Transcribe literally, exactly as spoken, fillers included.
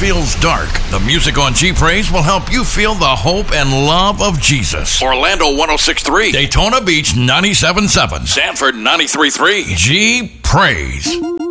feels dark, the music on G Praise will help you feel the hope and love of Jesus. Orlando one oh six point three, Daytona Beach ninety-seven point seven, Sanford ninety-three point three. G Praise.